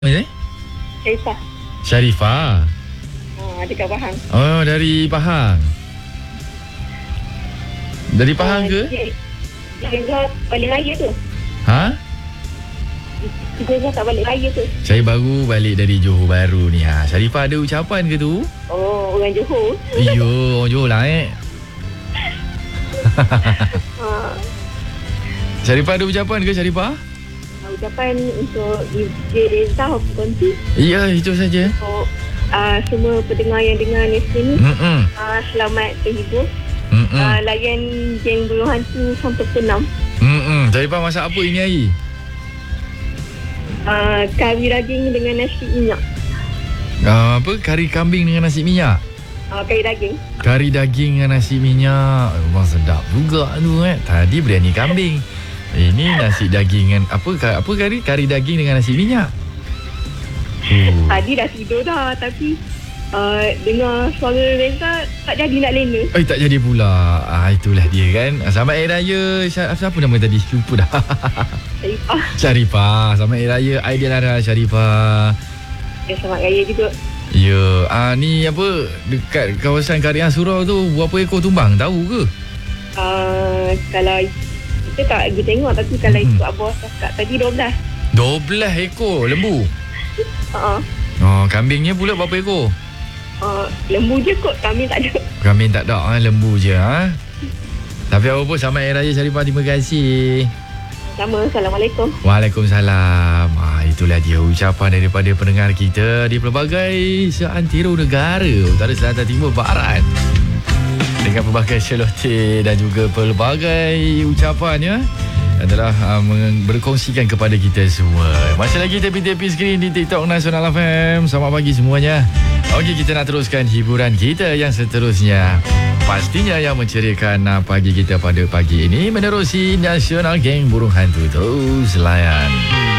Eh? Syarifah. Syarifah. Dekat Pahang. Oh, dari Pahang. Dari Pahang ke? Dia balik raya tu. Ha? Dia tak balik raya tu. Saya baru balik dari Johor Bahru ni. Syarifah ada ucapan ke tu? Oh, orang Johor. Iyo, Johor lah Syarifah ada ucapan ke Syarifah? Ucapan untuk DJ Zah Konti. Ya, itu saja. Untuk semua pendengar yang dengar Nestle ni. Selamat terhibur. Layan geng burung hantu sampai ke 6. Syarifah masak apa ini hari? Kari daging dengan nasi minyak. Apa? Kari kambing dengan nasi minyak? Kari daging. Kari daging dengan nasi minyak. Memang sedap juga tu Tadi biryani kambing. Ini nasi daging dengan apa kari? Kari daging dengan nasi minyak. Tadi dah tidur dah, tapi dengar suara Reza tak jadi nak lena. Tak jadi pula. Itulah dia kan. Selamat Hari Raya. Siapa nama tadi? Lupa dah. Syarifah. Selamat Hari Raya Aidilara Syarifah. Ya, selamat raya juga. Ya. Ni apa? Dekat kawasan Karian Surau tu berapa ekor tumbang? Tahu ke? Kalau kita tak pergi tengok, tapi kalau ikut abah cakap tadi 12. 12 ekor lembu? Kambingnya pula berapa ekor? Lembu je kot, kambing tak ada. Kambing tak ada, lembu je. Tapi apa pun, selamat Hari Raya Syarifah. Terima kasih. Sama, Assalamualaikum. Waalaikumsalam. Itulah dia ucapan daripada pendengar kita di pelbagai seantero negara, utara, selatan, timur, barat, dengan pelbagai celoteh dan juga pelbagai ucapannya adalah berkongsikan kepada kita semua. Masih lagi tepi-tepi skrin di TikTok Nasional FM. Selamat pagi semuanya. Okey, kita nak teruskan hiburan kita yang seterusnya. Pastinya yang menceriakan pagi kita pada pagi ini menerusi Nasional Geng Burung Hantu. Terus layan.